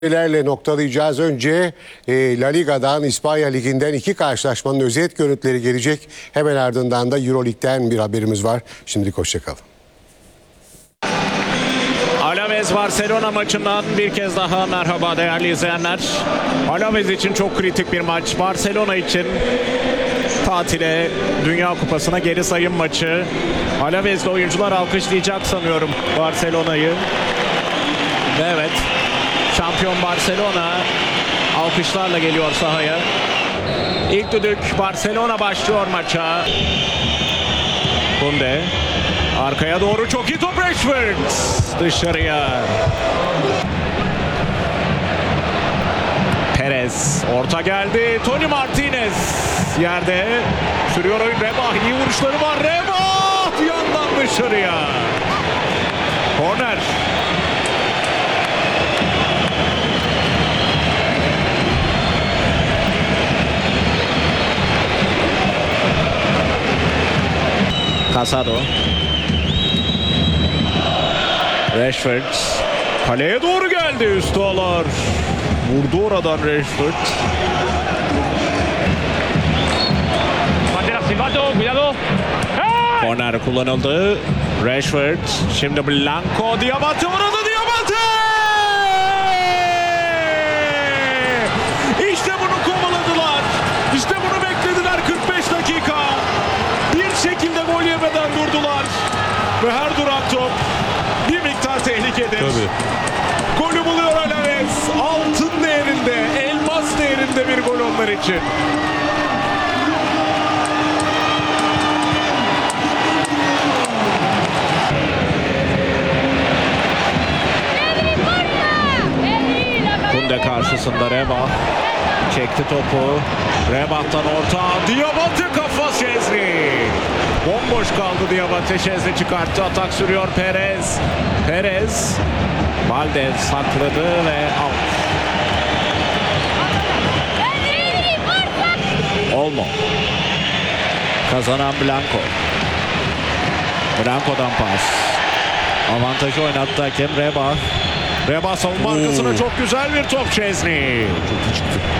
Lerle noktalayacağız. Önce La Liga'dan, İspanya Ligi'nden iki karşılaşmanın özet görüntüleri gelecek. Hemen ardından da Euroleague'den bir haberimiz var. Şimdilik hoşçakalın. Alaves Barcelona maçından bir kez daha merhaba değerli izleyenler. Alaves için çok kritik bir maç. Barcelona için tatile, Dünya Kupası'na geri sayım maçı. Alaves'li oyuncular alkışlayacak sanıyorum Barcelona'yı. Ve evet, şampiyon Barcelona alkışlarla geliyor sahaya. İlk düdük, Barcelona başlıyor maça. Kunde arkaya doğru çok iyi top, Rashford dışarıya. Perez orta geldi, Tony Martinez yerde sürüyor oyun. Rebah, iyi vuruşları var, Rebah yandan dışarıya. Korner. Casado. Rashford kaleye doğru geldi, üstü alır. Vurdu oradan Rashford. Korner kullanıldı. Rashford şimdi Blanco, Diabate vurdu, Diabate! İşte bunu kovaladılar. İşte bunu beklediler 45 dakika. Bir şekilde gol yemeden durdular. Ve her duran top bir miktar tehlikedir. Tabii. Golü buluyor Alaves. Altın değerinde, elmas değerinde bir gol onlar için. Kunde karşısında Rebah. Çekti topu. Rebah'tan orta. Diabate kafa, Şezri. Bomboş kaldı Diabate. Şezri çıkarttı. Atak sürüyor Perez. Perez. Valdez sakladı ve out. Olmo. Kazanan Blanco. Blanco'dan pas. Avantajı oynattı hakem Rebah. Rebah savunma arkasına çok güzel bir top, Şezri.